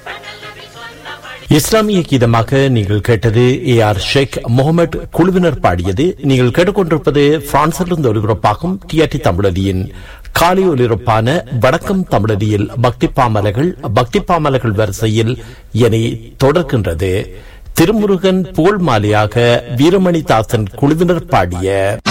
இஸ்லாமிய கீதமாக நீங்கள் கேட்டது AR ஷேக் முகமது குழுவினர் பாடியது. நீங்கள் கேட்டுக்கொண்டிருப்பது பிரான்சிலிருந்து ஒலிபரப்பாகும் TRT தமிழொலியின் காலை ஒலிபரப்பான வணக்கம் தமிழொலியில் பக்தி பாமலர்கள் வரிசையில் இனி தொடர்கின்றது. திருமுருகன் புகழ் மாலையாக வீரமணிதாசன் குழுவினர் பாடிய